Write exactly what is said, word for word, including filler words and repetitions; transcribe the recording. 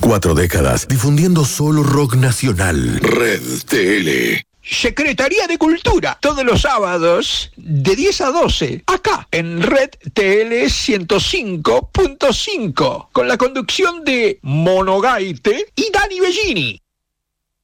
Cuatro décadas difundiendo solo rock nacional. Red T L. Secretaría de Cultura, todos los sábados de diez a doce, acá en Red T L ciento cinco punto cinco, con la conducción de Mono Gaite y Dani Bellini.